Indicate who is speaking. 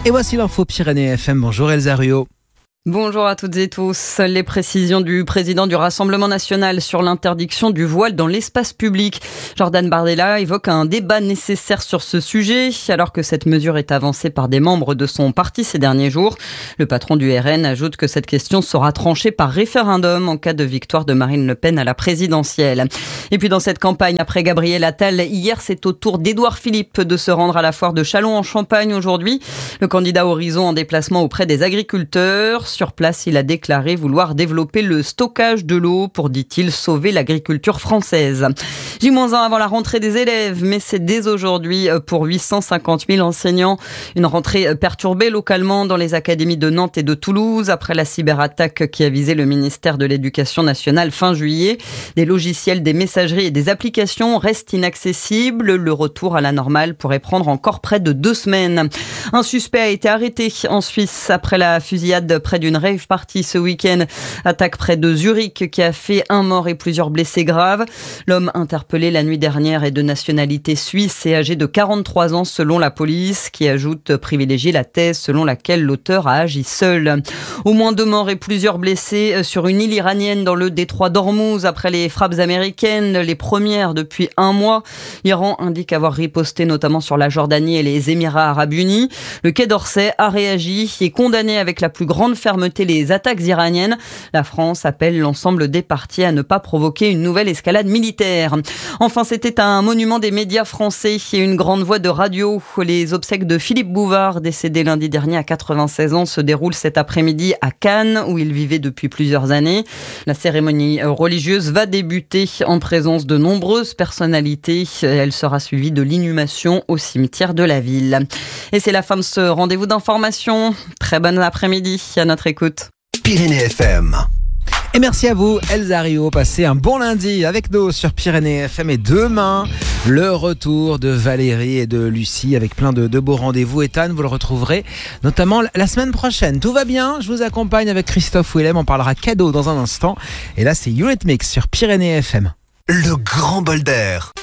Speaker 1: Et voici l'info Pyrénées FM. Bonjour Elsa Ruot.
Speaker 2: Bonjour à toutes et tous. Les précisions du président du Rassemblement national sur l'interdiction du voile dans l'espace public. Jordan Bardella évoque un débat nécessaire sur ce sujet, alors que cette mesure est avancée par des membres de son parti ces derniers jours. Le patron du RN ajoute que cette question sera tranchée par référendum en cas de victoire de Marine Le Pen à la présidentielle. Et puis dans cette campagne, après Gabriel Attal, hier c'est au tour d'Édouard Philippe de se rendre à la foire de Châlons en Champagne aujourd'hui. Le candidat Horizon en déplacement auprès des agriculteurs. Sur place, il a déclaré vouloir développer le stockage de l'eau pour, dit-il, sauver l'agriculture française. J-1 avant la rentrée des élèves, mais c'est dès aujourd'hui pour 850 000 enseignants. Une rentrée perturbée localement dans les académies de Nantes et de Toulouse après la cyberattaque qui a visé le ministère de l'Éducation nationale fin juillet. Des logiciels, des messageries et des applications restent inaccessibles. Le retour à la normale pourrait prendre encore près de 2 semaines. Un suspect a été arrêté en Suisse après la fusillade près d'une rave party ce week-end. Attaque près de Zurich qui a fait 1 mort et plusieurs blessés graves. L'homme interpellé la nuit dernière est de nationalité suisse et âgé de 43 ans selon la police, qui ajoute privilégier la thèse selon laquelle l'auteur a agi seul. Au moins 2 morts et plusieurs blessés sur une île iranienne dans le détroit d'Ormuz après les frappes américaines, les premières depuis 1 mois. L'Iran indique avoir riposté notamment sur la Jordanie et les Émirats arabes unis. Le Quai d'Orsay a réagi et condamné avec la plus grande fermeté les attaques iraniennes. La France appelle l'ensemble des parties à ne pas provoquer une nouvelle escalade militaire. Enfin, c'était un monument des médias français et une grande voix de radio. Les obsèques de Philippe Bouvard, décédé lundi dernier à 96 ans, se déroulent cet après-midi à Cannes, où il vivait depuis plusieurs années. La cérémonie religieuse va débuter en présence de nombreuses personnalités. Elle sera suivie de l'inhumation au cimetière de la ville. Et c'est la fin de ce rendez-vous d'information. Très bon après-midi à notre écoute.
Speaker 3: Pyrénées FM.
Speaker 1: Et merci à vous Elsa Ruot. Passez un bon lundi avec nous sur Pyrénées FM. Et demain, le retour de Valérie et de Lucie avec plein de beaux rendez-vous. Ethan, vous le retrouverez notamment la semaine prochaine. Tout va bien, je vous accompagne avec Christophe Willem. On parlera cadeau dans un instant. Et là, c'est Eurythmics sur Pyrénées FM.
Speaker 3: Le grand bol d'air.